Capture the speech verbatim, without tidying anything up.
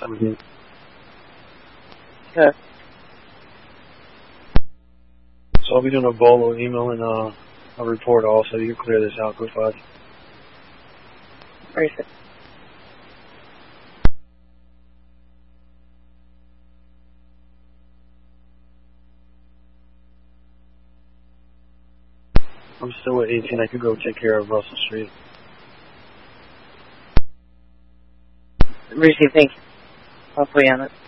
Mm-hmm. Good. So I'll be doing a bolo email and uh, a report also. You can clear this out, Group five. Where is it? I'm still at eighteen. I could go take care of Russell Street. Receive, thank you. I'll put you on it.